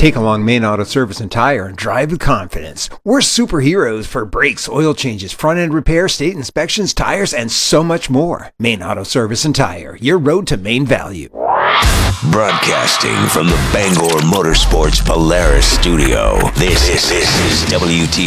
Take along Main Auto Service and Tire and drive with confidence. We're superheroes for brakes, oil changes, front-end repair, state inspections, tires, and so much more. Main Auto Service and Tire, your road to main value. Broadcasting from the Bangor Motorsports Polaris studio, this is WT